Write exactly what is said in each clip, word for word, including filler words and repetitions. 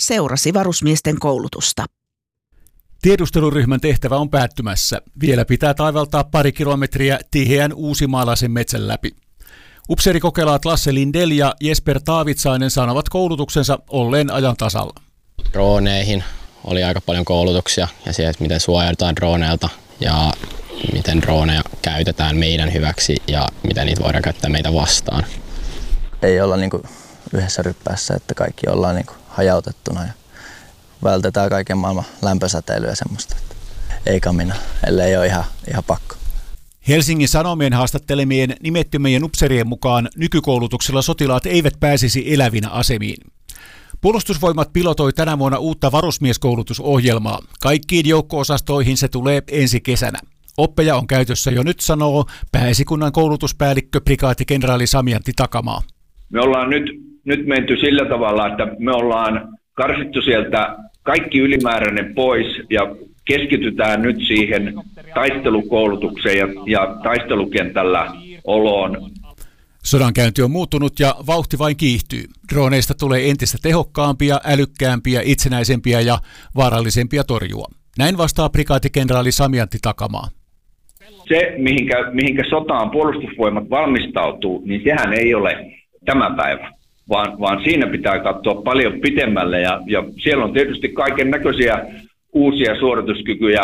seurasi varusmiesten koulutusta. Tiedusteluryhmän tehtävä on päättymässä. Vielä pitää taivaltaa pari kilometriä tiheän uusimaalaisen metsän läpi. Upseerikokelaat Lasse Lindell ja Jesper Taavitsainen sanovat koulutuksensa olleen ajan tasalla. Drooneihin oli aika paljon koulutuksia ja siihen, että miten suojaudutaan drooneilta ja miten droneja käytetään meidän hyväksi ja miten niitä voidaan käyttää meitä vastaan. Ei olla niin kuin yhdessä ryppäässä, että kaikki ollaan niin kuin hajautettuna ja vältetään kaiken maailman lämpösäteilyä ja semmoista. Ei kamina, ellei ole ihan, ihan pakko. Helsingin Sanomien haastattelemien nimettömien upseerien mukaan nykykoulutuksella sotilaat eivät pääsisi elävinä asemiin. Puolustusvoimat pilotoi tänä vuonna uutta varusmieskoulutusohjelmaa. Kaikkiin joukko-osastoihin se tulee ensi kesänä. Oppeja on käytössä jo nyt, sanoo Pääesikunnan koulutuspäällikkö prikaatikenraali Samiantti Takamaa. Me ollaan nyt, nyt menty sillä tavalla, että me ollaan karsittu sieltä kaikki ylimääräinen pois ja keskitytään nyt siihen taistelukoulutukseen ja, ja taistelukentällä oloon. Sodankäynti on muuttunut ja vauhti vain kiihtyy. Droneista tulee entistä tehokkaampia, älykkäämpiä, itsenäisempiä ja vaarallisempia torjua. Näin vastaa prikaatikenraali Samiantti Takamaa. Se, mihinkä, mihinkä sotaan puolustusvoimat valmistautuu, niin sehän ei ole tämä päivä, vaan, vaan siinä pitää katsoa paljon pitemmälle ja, ja siellä on tietysti kaiken näköisiä uusia suorituskykyjä.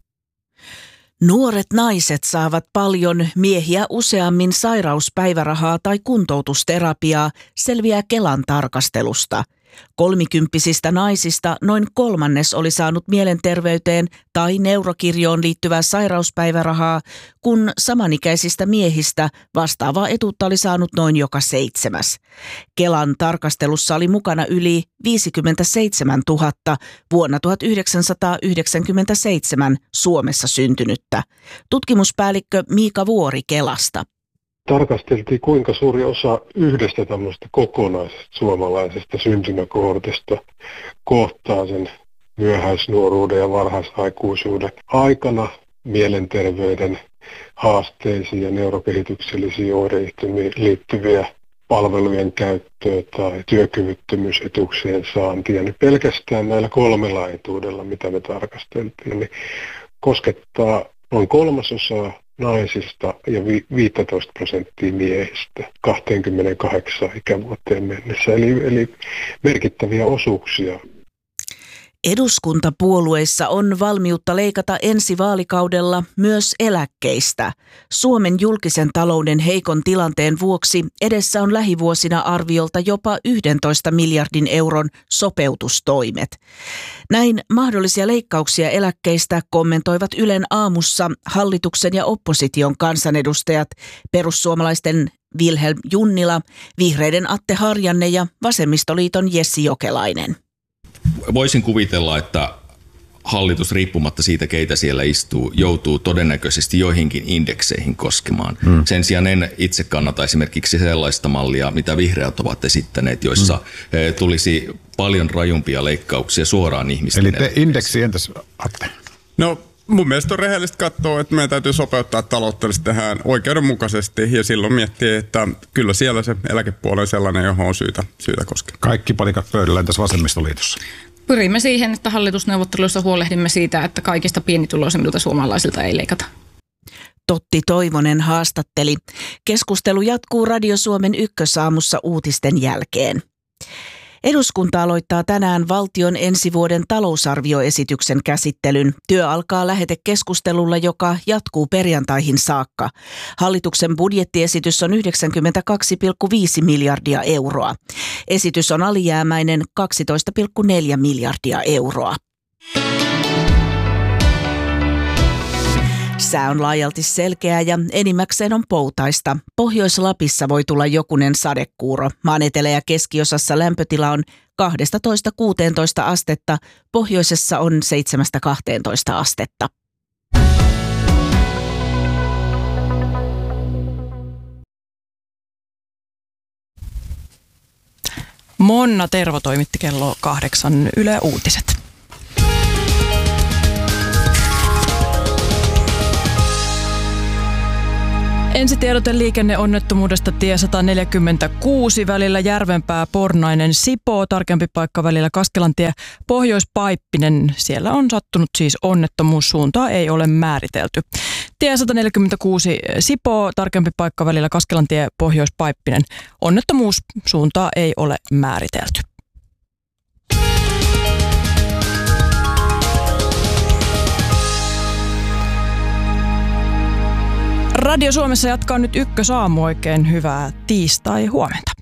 Nuoret naiset saavat paljon, miehiä useammin sairauspäivärahaa tai kuntoutusterapiaa, selviää Kelan tarkastelusta. Kolmikymppisistä naisista noin kolmannes oli saanut mielenterveyteen tai neurokirjoon liittyvää sairauspäivärahaa, kun samanikäisistä miehistä vastaavaa etuutta oli saanut noin joka seitsemäs. Kelan tarkastelussa oli mukana yli viisikymmentäseitsemäntuhatta vuonna tuhatyhdeksänsataayhdeksänkymmentäseitsemän Suomessa syntynyttä. Tutkimuspäällikkö Miika Vuori Kelasta. Tarkasteltiin, kuinka suuri osa yhdestä tämmöistä kokonaisesta suomalaisesta syntymäkohortista kohtaa sen myöhäisnuoruuden ja varhaisaikuisuuden aikana mielenterveyden haasteisiin ja neurokehityksellisiin oireihtymiin liittyviä palvelujen käyttöä tai työkyvyttömyysetuuksien saantia. Niin pelkästään näillä kolmella etuudella, mitä me tarkasteltiin, niin koskettaa noin kolmasosaa naisista ja viisitoista prosenttia miehistä kaksikymmentäkahdeksan ikävuoteen mennessä, eli, eli merkittäviä osuuksia. Eduskuntapuolueissa on valmiutta leikata ensi vaalikaudella myös eläkkeistä. Suomen julkisen talouden heikon tilanteen vuoksi edessä on lähivuosina arviolta jopa yhdentoista miljardin euron sopeutustoimet. Näin mahdollisia leikkauksia eläkkeistä kommentoivat Ylen aamussa hallituksen ja opposition kansanedustajat, perussuomalaisten Vilhelm Junnila, vihreiden Atte Harjanne ja vasemmistoliiton Jessi Jokelainen. Voisin kuvitella, että hallitus riippumatta siitä, keitä siellä istuu, joutuu todennäköisesti joihinkin indekseihin koskemaan. Hmm. Sen sijaan en itse kannata esimerkiksi sellaista mallia, mitä vihreät ovat esittäneet, joissa hmm. tulisi paljon rajumpia leikkauksia suoraan ihmisten. Eli te indeksi entäs, Atte? No mun mielestä on rehellistä katsoa, että meidän täytyy sopeuttaa taloutta tähän oikeudenmukaisesti ja silloin miettiä, että kyllä siellä se eläkepuoli on sellainen, johon on syytä, syytä koskea. Kaikki palikat pöydällä tässä vasemmistoliitossa. Pyrimme siihen, että hallitusneuvotteluissa huolehdimme siitä, että kaikista pienituloisimmilta suomalaisilta ei leikata. Totti Toivonen haastatteli. Keskustelu jatkuu Radio Suomen ykkösaamussa uutisten jälkeen. Eduskunta aloittaa tänään valtion ensi vuoden talousarvioesityksen käsittelyn. Työ alkaa lähetekeskustelulla, joka jatkuu perjantaihin saakka. Hallituksen budjettiesitys on yhdeksänkymmentäkaksi pilkku viisi miljardia euroa. Esitys on alijäämäinen kaksitoista pilkku neljä miljardia euroa. Sää on laajalti selkeää ja enimmäkseen on poutaista. Pohjois-Lapissa voi tulla jokunen sadekuuro. Maan etelä- ja keskiosassa lämpötila on kaksitoista kuusitoista astetta, pohjoisessa on seitsemästä kahteentoista astetta. Monna Tervo toimitti kello kahdeksan Yle Uutiset. Ensitiedote liikenneonnettomuudesta tie sata neljäkymmentäkuusi välillä Järvenpää-Pornainen-Sipoo, tarkempi paikka välillä Kaskelantie Pohjois-Paippinen. Siellä on sattunut siis onnettomuus, suuntaa ei ole määritelty. Tie sata neljäkymmentäkuusi Sipoo, tarkempi paikka välillä Kaskelantie Pohjois-Paippinen. Onnettomuus, suuntaa ei ole määritelty. Radio Suomessa jatkaa nyt Ykkösaamu, oikein hyvää tiistai huomenta.